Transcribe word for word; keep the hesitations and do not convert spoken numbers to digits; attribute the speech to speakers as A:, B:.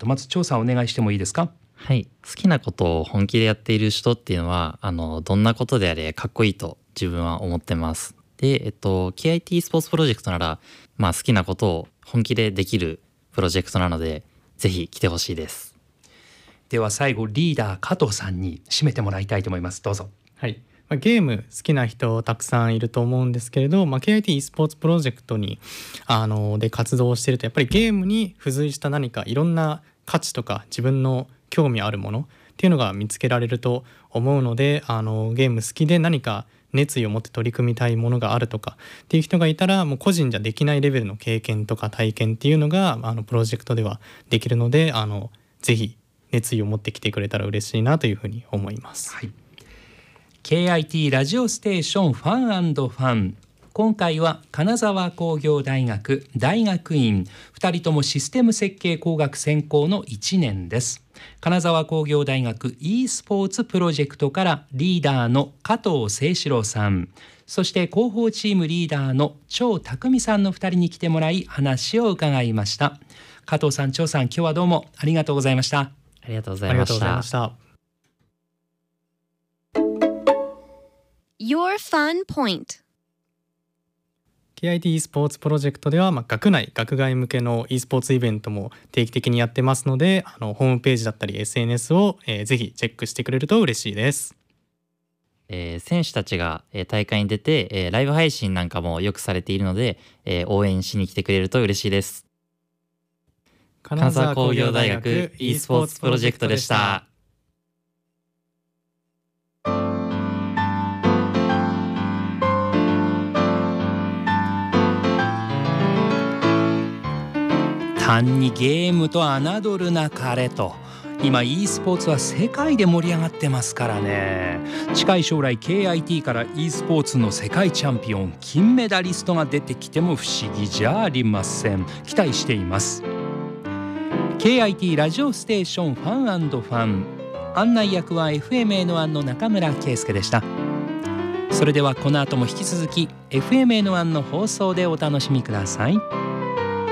A: とまず張さんお願いしてもいいですか？
B: はい、好きなことを本気でやっている人っていうのはあのどんなことであれかっこいいと自分は思ってます。で、えっと、ケーアイティー スポーツプロジェクトなら、まあ、好きなことを本気でできるプロジェクトなのでぜひ来てほしいです。
A: では最後リーダー加藤さんに締めてもらいたいと思います。どうぞ。
C: はい、まあ、ゲーム好きな人たくさんいると思うんですけれど、まあ、ケーアイティー スポーツプロジェクトにあので活動しているとやっぱりゲームに付随した何かいろんな価値とか自分の興味あるものっていうのが見つけられると思うので、あのゲーム好きで何か熱意を持って取り組みたいものがあるとかっていう人がいたら、もう個人じゃできないレベルの経験とか体験っていうのがあのプロジェクトではできるので、あのぜひ熱意を持ってきてくれたら嬉しいなというふうに思います。
A: はい、ケーアイティー ラジオステーションファン&ファン、今回は金沢工業大学大学院、ふたりともシステム設計工学専攻のいちねんです。金沢工業大学 e スポーツプロジェクトからリーダーの加藤誠志郎さん、そして広報チームリーダーの張匠さんのふたりに来てもらい話を伺いました。加藤さん、張さん、今日はどうもありがとうございました。
B: ありがとうございました。
C: した。
D: Your Fun Point。
C: ケーアイティー スポーツプロジェクトでは、まあ、学内学外向けの e スポーツイベントも定期的にやってますので、あのホームページだったり エスエヌエス を、えー、ぜひチェックしてくれると嬉しいです。
B: えー選手たちが、えー大会に出て、えーライブ配信なんかもよくされているので、えー応援しに来てくれると嬉しいです。金沢工業大学 e スポーツプロジェクトでした。
A: 単にゲームと侮るなかれと、今 e スポーツは世界で盛り上がってますからね。近い将来 ケーアイティー から e スポーツの世界チャンピオン金メダリストが出てきても不思議じゃありません。期待しています。 ケーアイティー ラジオステーションファン&ファン、案内役は エフエムエー の案の中村圭介でした。それではこの後も引き続き エフエムエー の案の放送でお楽しみください。